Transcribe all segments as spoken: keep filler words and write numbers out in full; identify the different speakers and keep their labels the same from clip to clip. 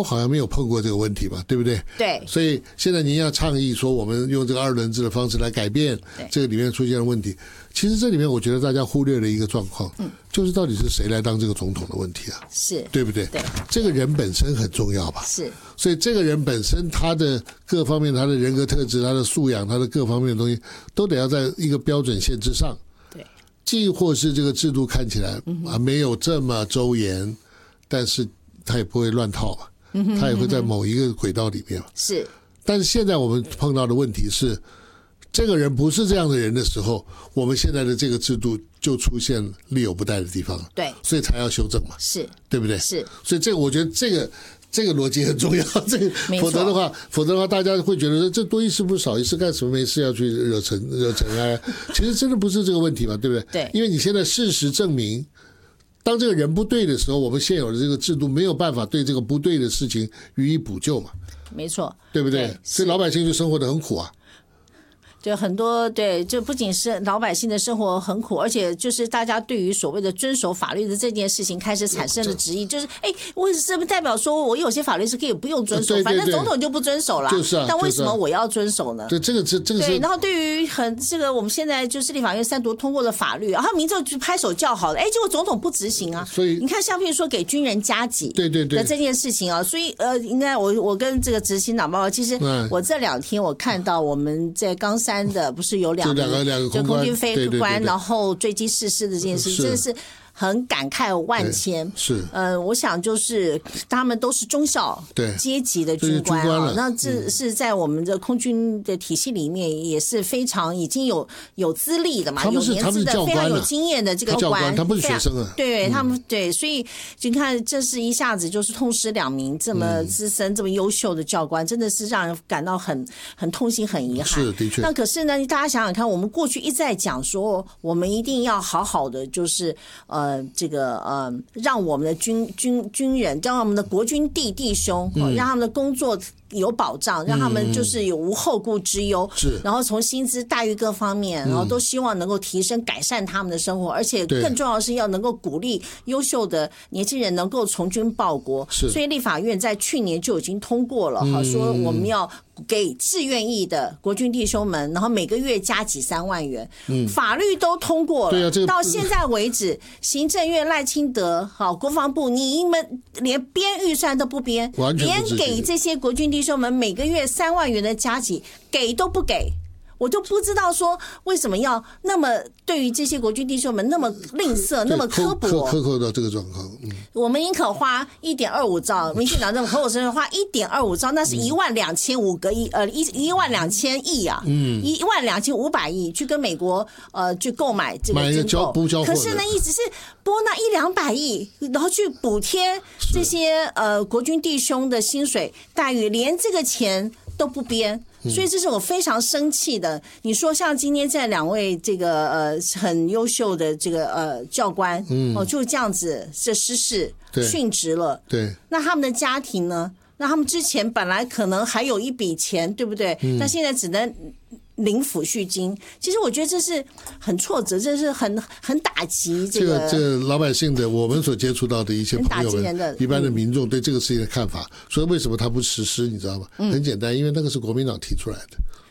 Speaker 1: 好像没有碰过这个问题嘛，对不对？
Speaker 2: 对。
Speaker 1: 所以现在您要倡议说，我们用这个二轮制的方式来改变这个里面出现的问题。其实这里面我觉得大家忽略了一个状况，嗯，就是到底是谁来当这个总统的问题啊？
Speaker 2: 是，
Speaker 1: 对不对？
Speaker 2: 对，
Speaker 1: 这个人本身很重要吧？
Speaker 2: 是，
Speaker 1: 所以这个人本身他的各方面，他的人格特质、他的素养、他的各方面的东西，都得要在一个标准线之上。
Speaker 2: 对，
Speaker 1: 既或是这个制度看起来啊没有这么周延，但是他也不会乱套嘛，他也会在某一个轨道里面嘛。
Speaker 2: 是，
Speaker 1: 但是现在我们碰到的问题是，这个人不是这样的人的时候，我们现在的这个制度就出现力有不逮的地方了。
Speaker 2: 对，
Speaker 1: 所以才要修正嘛，
Speaker 2: 是，
Speaker 1: 对不对？
Speaker 2: 是，
Speaker 1: 所以这个我觉得这个这个逻辑很重要。这个否则的话，否则的话，大家会觉得这多一事不如少一事，干什么没事要去惹尘惹尘埃？其实真的不是这个问题嘛，对不对？
Speaker 2: 对，
Speaker 1: 因为你现在事实证明，当这个人不对的时候，我们现有的这个制度没有办法对这个不对的事情予以补救嘛。
Speaker 2: 没错，
Speaker 1: 对不对？
Speaker 2: 对，
Speaker 1: 所以老百姓就生活得很苦啊。
Speaker 2: 就很多对，就不仅是老百姓的生活很苦，而且就是大家对于所谓的遵守法律的这件事情开始产生了质疑，就是哎，为什么代表说我有些法律是可以不用遵守，
Speaker 1: 对对对，
Speaker 2: 反正总统就不遵守了，
Speaker 1: 就是啊，
Speaker 2: 但为什么我要遵守呢？
Speaker 1: 对，这个这这个是
Speaker 2: 对。然后对于很这个我们现在就是立法院三读通过的法律，然后民众就拍手叫好了，哎，结果总统不执行啊。
Speaker 1: 所以
Speaker 2: 你看，像譬如说给军人加给，
Speaker 1: 对对对的
Speaker 2: 这件事情啊，所以呃，应该我我跟这个执行长报告，其实我这两天我看到我们在冈山的不是有。两个两个就空军飞官，然后坠机逝世的这件事，真的是很感慨万千。
Speaker 1: 是，
Speaker 2: 呃，我想就是他们都是中校阶级的军官啊，那这是在我们的空军的体系里面也是非常已经有有资历的嘛，有年资的，非常有经验的这个官，
Speaker 1: 他不是学生啊，
Speaker 2: 对他们对，所以就看这是一下子就是痛失两名这么资深、这么优秀的教官，真的是让人感到很很痛心、很遗憾。
Speaker 1: 是的确。
Speaker 2: 那可是呢，大家想想看，我们过去一再讲说，我们一定要好好的，就是呃。呃，这个呃，让我们的军军军人，让我们的国军弟弟兄，嗯、让他们的工作有保障，让他们就是有无后顾之忧，
Speaker 1: 是、嗯，
Speaker 2: 然后从薪资待遇各方面，然后都希望能够提升改善他们的生活，而且更重要的是要能够鼓励优秀的年轻人能够从军报国。
Speaker 1: 是，
Speaker 2: 所以立法院在去年就已经通过了，哈、嗯，说我们要给志愿役的国军弟兄们，然后每个月加给三万元，嗯，法律都通过了，
Speaker 1: 对啊，这个
Speaker 2: 到现在为止，行政院赖清德，好，国防部你们连编预算都不编，
Speaker 1: 完全不
Speaker 2: 连给这些国军弟兄们每个月三万元的加给给都不给。我就不知道说为什么要那么对于这些国军弟兄们那么吝啬，那么刻薄，
Speaker 1: 苛刻到这个状况。嗯，
Speaker 2: 我们宁可花一点二五兆，民进党这么口口声声花一点二五兆，那是一万两千五个亿，呃，一一万两千亿啊，嗯，一万两千五百亿去跟美国呃去购买这个军购，可是呢，一直是拨那一两百亿，然后去补贴这些呃国军弟兄的薪水待遇，连这个钱都不编。所以这是我非常生气的。你说像今天这两位这个呃很优秀的这个呃教官，嗯，哦就这样子这失事殉职了，
Speaker 1: 对，
Speaker 2: 那他们的家庭呢？那他们之前本来可能还有一笔钱，对不对？嗯，那现在只能领抚恤金。其实我觉得这是很挫折，这是很很打击这个、
Speaker 1: 这个、这个老百姓的，我们所接触到的一些朋友们，一般的民众对这个事情的看法，所以为什么他不实施？你知道吗？嗯、很简单，因为那个是国民党提出来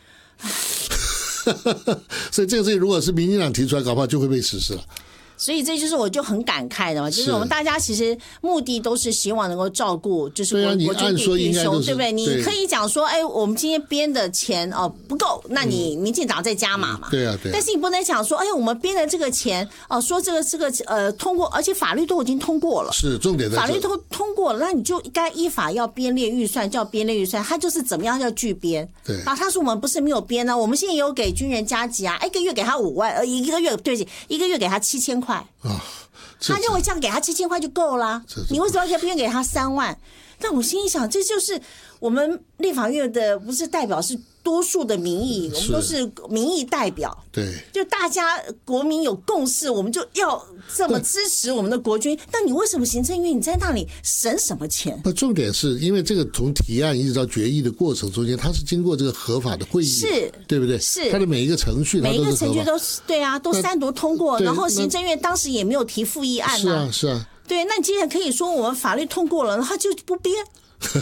Speaker 1: 的，所以这个事情如果是民进党提出来，搞不好就会被实施了。
Speaker 2: 所以这就是我就很感慨的嘛，就是我们大家其实目的都是希望能够照顾，就是国国军弟兄，对不对？你可以讲说，哎，我们今天编的钱哦不够，那你民进党再加码嘛，
Speaker 1: 对啊，对。
Speaker 2: 但是你不能讲说，哎，我们编的这个钱哦，说这个这个呃通过，而且法律都已经通过了，
Speaker 1: 是重点在
Speaker 2: 法律都通过了，那你就该依法要编列预算，叫编列预算，他就是怎么样叫拒编。
Speaker 1: 对
Speaker 2: 啊，他说我们不是没有编呢，我们现在也有给军人加给啊，一个月给他五万，呃，一个月对不起，一个月给他七千块。
Speaker 1: 啊，
Speaker 2: 他认为这样给他七千块就够了，你为什么要不愿给他三万？但我心里想，这就是我们立法院的不是代表，是多数的民意，我们都是民意代表。
Speaker 1: 对，
Speaker 2: 就大家国民有共识，我们就要这么支持我们的国军。但你为什么行政院你在那里省什么钱？
Speaker 1: 不，重点是因为这个从提案一直到决议的过程中间，它是经过这个合法的会议，
Speaker 2: 是，
Speaker 1: 对不对？
Speaker 2: 是，
Speaker 1: 它的每一个程序，
Speaker 2: 每一个程序都是对啊，都三读通过，然后行政院当时也没有提复议案啊，
Speaker 1: 是啊，是啊。
Speaker 2: 对，那你既然可以说我们法律通过了，然后就不编，